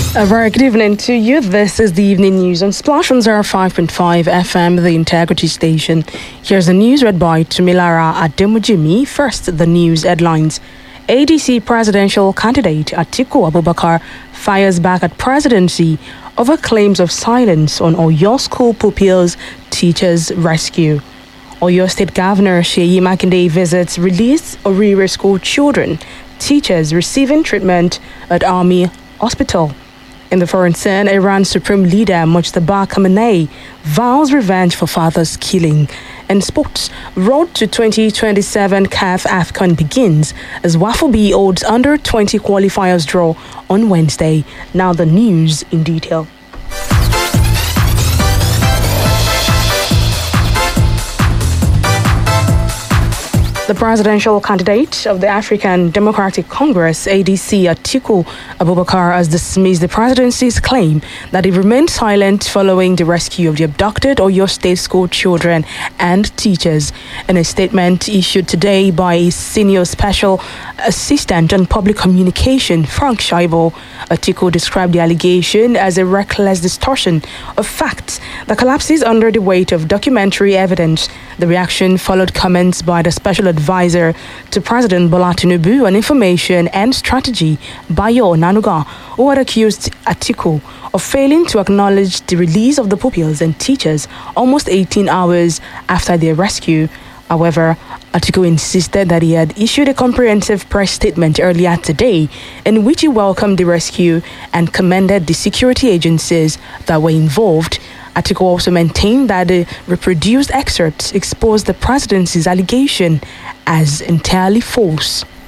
A very good evening to you. This is the evening news on Splash 105.5 FM, the Integrity Station. Here's the news read by Tumilara Ademujimi. First, the news headlines. ADC presidential candidate Atiku Abubakar fires back at presidency over claims of silence on Oyo school pupils teachers rescue. Oyo State Governor Seyi Makinde visits released Orire school children, teachers receiving treatment at Army Hospital. In the foreign scene, Iran's supreme leader Mojtaba Khamenei vows revenge for father's killing. In sports, road to 2027 CAF AFCON begins as Wafubi holds under 20 qualifiers draw on Wednesday. Now the news in detail. The presidential candidate of the African Democratic Congress, ADC, Atiku Abubakar, has dismissed the presidency's claim that he remained silent following the rescue of the abducted Oyo State school children and teachers. In a statement issued today by his senior special assistant on public communication, Frank Shaibo, Atiku described the allegation as a reckless distortion of facts that collapses under the weight of documentary evidence. The reaction followed comments by the special advisor to President Bola Tinubu on information and strategy, Bayo Nanuga, who had accused Atiku of failing to acknowledge the release of the pupils and teachers almost 18 hours after their rescue. However, Atiku insisted that he had issued a comprehensive press statement earlier today in which he welcomed the rescue and commended the security agencies that were involved. Atiku also maintained that the reproduced excerpts exposed the presidency's allegation as entirely false.